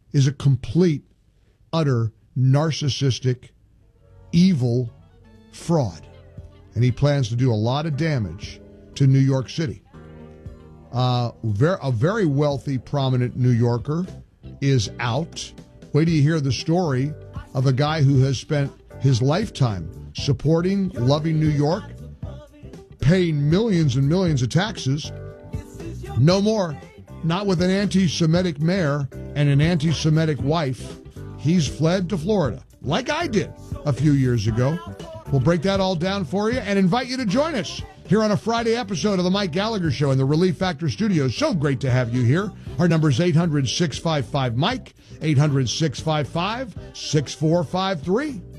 is a complete, utter, narcissistic, evil fraud. And he plans to do a lot of damage to New York City. A very wealthy, prominent New Yorker is out. Wait till you hear the story of a guy who has spent his lifetime supporting, loving New York, paying millions and millions of taxes. No more. Not with an anti-Semitic mayor and an anti-Semitic wife. He's fled to Florida, like I did a few years ago. We'll break that all down for you and invite you to join us here on a Friday episode of the Mike Gallagher Show in the Relief Factor Studios. So great to have you here. Our number is 800-655-MIKE, 800-655-6453.